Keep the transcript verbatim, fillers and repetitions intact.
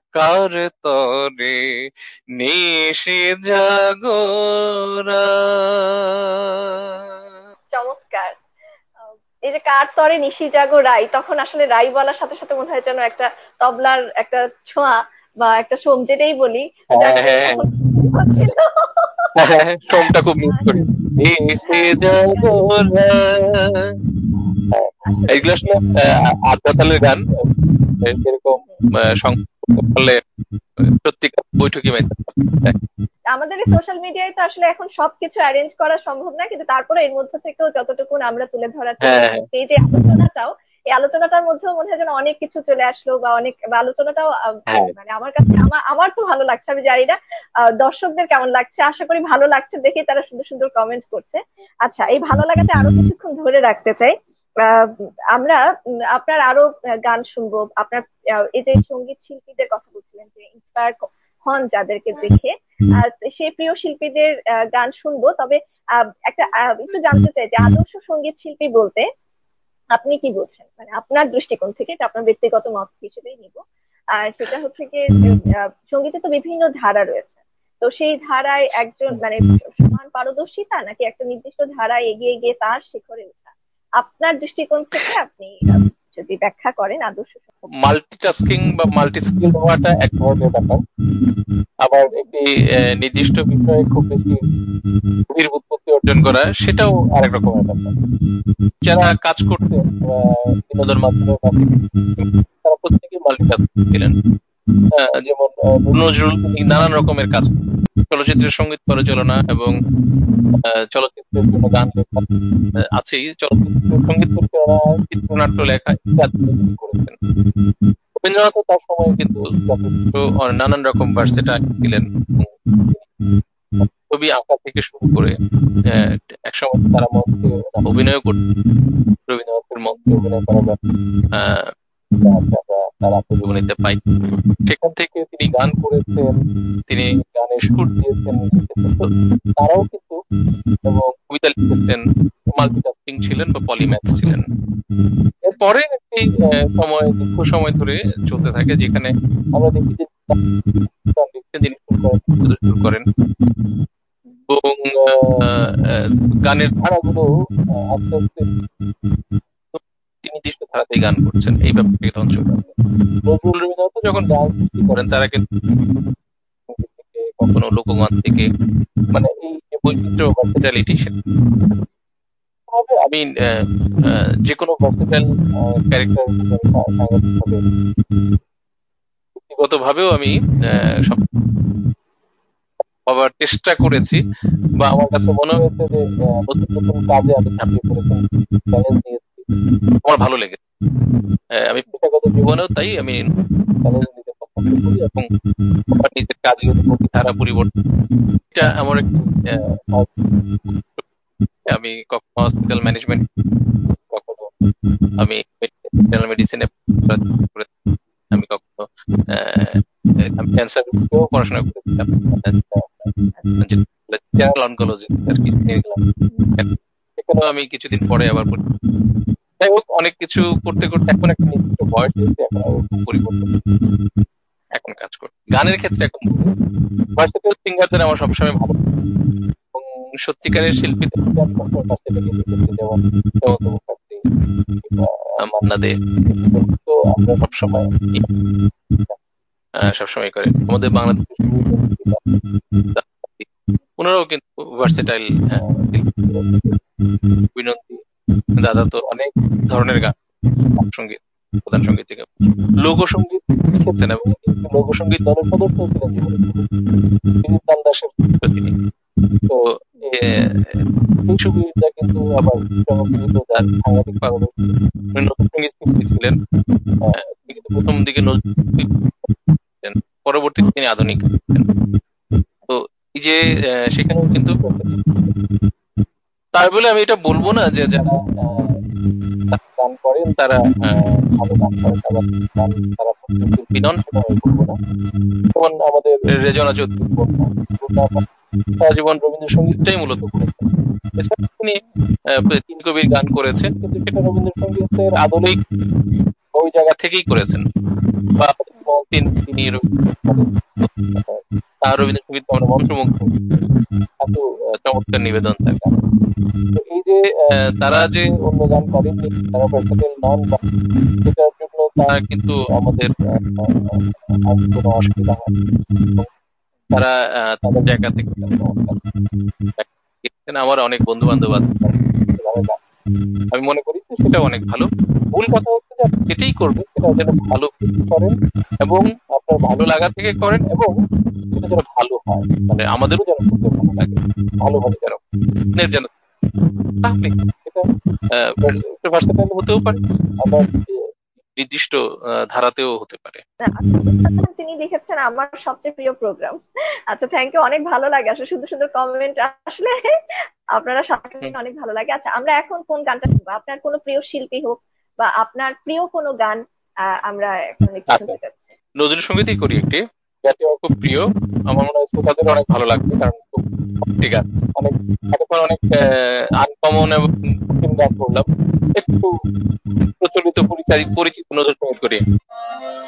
কার তরে নিশি জাগরা। চমৎকার। আহ, এই যে কার তরে নিশি জাগো রাই, তখন আসলে রাই বলার সাথে সাথে মনে হয় যেন একটা তবলার একটা ছোঁয়া বা একটা সোম যেটাই বলি, হ্যাঁ যাকে হ্যাঁ তখন হচ্ছিল। হ্যাঁ হ্যাঁ, সোমটা খুব মিস করি। নিশি হ্যাঁ চমৎকার। জাগরা। আসলে এইগুলো আসলে আহ, আধা তালের গান, আহ, যেরকম আহ, সংগীত করতে পারলে আহ, সত্যিকার বৈঠকি মেতে পারে। আমাদের এই সোশ্যাল মিডিয়ায় তো আসলে এখন সবকিছু অ্যারেঞ্জ করা সম্ভব না, কিন্তু তারপরে এর মধ্যে থেকেও যতটুকু আমরা তুলে ধরার হ্যাঁ চেষ্টা হ্যাঁ করছি, এই যে আলোচনাটাও, এই আলোচনাটার মধ্যেও মনে হয় যেন অনেক কিছু চলে আসলো, বা অনেক বা আলোচনাটাও আহ, হ্যাঁ। মানে আমার কাছে আমার আমার তো ভালো লাগছে, আমি জানি না আহ, দর্শকদের কেমন লাগছে, আশা করি ভালো লাগছে, দেখে তারা সুন্দর সুন্দর কমেন্ট করছে। আচ্ছা, এই ভালো লাগাতে আরো কিছুক্ষণ ধরে রাখতে চাই। আহ, আমরা উম, আপনার আরো আহ, গান শুনবো, আপনার আহ, এই যে সঙ্গীত শিল্পীদের কথা বলছিলেন যে ইন্সপায়ার হন যাদেরকে দেখে, আহ, সেই প্রিয় শিল্পীদের আহ, গান শুনবো। তবে আহ, একটা আহ, একটু জানতে চাই যে আদর্শ সঙ্গীত শিল্পী বলতে আপনি কি বলছেন, মানে আপনার দৃষ্টিকোণ থেকে, এটা আপনার ব্যক্তিগত মত হিসেবেই নিব। আর সেটা হচ্ছে কি, আহ, সঙ্গীতে তো বিভিন্ন ধারা রয়েছে, তো সেই ধারায় একজন মানে সমান পারদর্শিতা, নাকি একটা নির্দিষ্ট ধারায় এগিয়ে গিয়ে তার শিখরে ওঠা, আপনার দৃষ্টিকোণ থেকে আপনি আহ, যদি ব্যাখ্যা করেন আদর্শ সঙ্গীত। মাল্টিটাস্কিং বা মাল্টি স্কিল হওয়াটা এক ধরনের ব্যাপার, আবার একটি আহ, নির্দিষ্ট বিষয়ে খুব বেশি গভীর উৎপত্তি অর্জন করা সেটাও আরেক রকমের ব্যাপার। যারা কাজ করতে আহ, বিনোদন মাধ্যমে বা তারা প্রত্যেকেই মাল্টিটাস্কিং ছিলেন। আহ, যেমন আহ, নজরুল তিনি নানান রকমের কাজ, চলচ্চিত্রের সঙ্গীত পরিচালনা এবং আহ, চলচ্চিত্রের জন্য গান লেখা আহ, আছেই, চলচ্চিত্রের সঙ্গীত পরিচালনা, চিত্রনাট্য লেখা ইত্যাদি তিনি করেছেন। রবীন্দ্রনাথও তার সময় কিন্তু যথেষ্ট অ- নানান রকম ভার্সেটাইল ছিলেন। ছবি আঁকা থেকে শুরু করে আহ, একসময় তারা মঞ্চে অভিনয় করতেন। রবীন্দ্রনাথের মঞ্চে অভিনয় করার আহ, আমরা তার আত্মজীবনীতে পাই। সেখান থেকে তিনি গান করেছেন, তিনি গানের সুর দিয়েছেন, লিখেছেন। তো তারাও কিন্তু এবং কবিতা লিখেছেন, মাল্টিটাস্কিং ছিলেন বা পলিম্যাথ ছিলেন। এরপরে একটি আহ, সময়, দীর্ঘ সময় ধরে চলতে থাকে, যেখানে আমরা দেখি যে গান লিখছেন, যিনি সুর করেন, তিনি সুর করেন এবং আহ, আহ, গানের ধারাগুলো আহ, আস্তে আস্তে তিনি নির্দিষ্ট ধারাতেই গান করছেন, এই ব্যাপারটাকে তখন চলে আসে। নজরুল রবীন্দ্রনাথ যখন গান সৃষ্টি করেন, তারা কিন্তু সঙ্গীত থেকে, কখনো লোকগান থেকে, মানে এই যে বৈচিত্র্য ভার্সেটালিটি, হবে আমি আহ, আহ, যে কোনো ভার্সেটাইল ক্যারেক্টার সাংগঠনিকভাবে ব্যক্তিগত ভাবেও আমি আহ, সব হবার চেষ্টা করেছি, বা আমার কাছে মনে হয়েছে যে আহ, নতুন নতুন কাজে আমি ঝাঁপিয়ে পড়েছি, চ্যালেঞ্জ নিয়েছি, আমার ভালো লেগেছে। আহ, আমি পেশাগত জীবনেও তাই আমি চ্যালেঞ্জ নিতে পছন্দ করি এবং আমার নিজের কাজের গতিধারা পরিবর্তন, এটা আমার একটি আহ, আমি কখনো হসপিটাল ম্যানেজমেন্ট, কখনো আমি জেনারেল মেডিসিনে, আমি কখনো আহ, আমি ক্যান্সার রোগেও পড়াশোনা করেছিলাম, জেনারেল অনকোলজি আর কি, সেখানেও আমি কিছুদিন পরে আবার পড়ি। যাই হোক, অনেক কিছু করতে করতে এখন একটা নির্দিষ্ট বয়স হয়েছে, এখন আবার খুব পরিবর্তন, এখন কাজ করি গানের ক্ষেত্রে। এখন ভার্সেটাইল সিঙ্গারদের আমার সবসময় ভালো লাগে। এবং সত্যিকারের শিল্পীদের মধ্যে আমি কখনো কাছ থেকে দেখেছি, যেমন হেমন্ত মুখার্জি কিংবা মান্না দে, তো আমরা সবসময় আহ, সবসময় করে আমাদের বাংলাদেশের ওনারাও কিন্তু ভার্সেটাইল বিনন্দী দাদা তো অনেক ধরনের গান, সঙ্গীত, প্রধান সঙ্গীত থেকে লোকসঙ্গীত লিখেছেন এবং লোকসঙ্গীত দলের সদস্য ছিলেন জীবনে, বিনীত দান দাসের পুত্র তিনি। তো এই সুবিধা কিন্তু আবার জনপ্রিয় যার সাংঘাতিক পারদর্শী লোকসঙ্গীত শিল্পী ছিলেন। আহ, তিনি কিন্তু প্রথম দিকে নজরুল ছিলেন, পরবর্তীতে তিনি আধুনিক ছিলেন। তো এই যে আহ, সেখানেও কিন্তু তাই বলে আমি এটা বলবো না যে যারা আহ, গান করেন তারা আহ, ভালো গান করেন, আবার গান তারা শিল্পী নন, সেটা আমি বলবো না। যেমন আমাদের রেজনা চৌধুরী বন্যা, বন্যা সারা জীবন রবীন্দ্রসঙ্গীতটাই মূলত করেছেন। এছাড়া তিনি আহ, তিন কবির গান করেছেন, কিন্তু সেটা রবীন্দ্রসঙ্গীতের আদলেই ওই জায়গা থেকেই করেছেন। বা তিনি তিনি তার রবীন্দ্রসঙ্গীত আমরা মন্ত্রমুগ্ধ, এত আহ, চমৎকার নিবেদন তার গান। তো এই যে আহ, তারা যে অন্য গান করেননি, তারা ভার্সেটাইল নন, বা সেটার জন্য তারা কিন্তু আমাদের আহ, আহ, আর কোনো অসুবিধা হয় না। এবং তারা আহ, তাদের জায়গা থেকে তারা চমৎকার এখানে আমার অনেক বন্ধু বান্ধব আছে যারা গান, আমি মনে করি যে সেটা অনেক ভালো। মূল কথা হচ্ছে যে আপনি যেটাই করবেন সেটা যেন ভালো করেন, এবং আপনার ভালো লাগা থেকে করেন, এবং সেটা যেন ভালো হয়, মানে আমাদেরও যেন করতে ভালো লাগে, ভালোভাবে যেন আপনার যেন, তাহলে সেটা ভার্সেটাইল হতেও পারে, আবার আহ, নির্দিষ্ট আহ, ধারাতেও হতে পারে। আচ্ছা, তিনি লিখেছেন আমার সবচেয়ে প্রিয় প্রোগ্রাম। আচ্ছা, থ্যাংক ইউ, অনেক ভালো লাগে আসলে সুন্দর সুন্দর কমেন্ট আসলে আপনারা সাথে হুম। অনেক ভালো লাগে। আচ্ছা, আমরা এখন কোন গানটা শুনবো? আপনার কোনো প্রিয় শিল্পী হোক বা আপনার প্রিয় কোনো গান আহ, আমরা এখন একটু আচ্ছা, শুনতে চাচ্ছি। নজরুল সঙ্গীতই করি একটি, যাতে আমার খুব প্রিয়, আমার মনে হয় শ্রোতাদের অনেক ভালো লাগবে, কারণ খুব ভক্তি গান, অনেক এতক্ষণ অনেক আনকমন এবং কঠিন গান করলাম, একটু প্রচলিত পরিচারি পরিচিত নজরুল সঙ্গীত করি।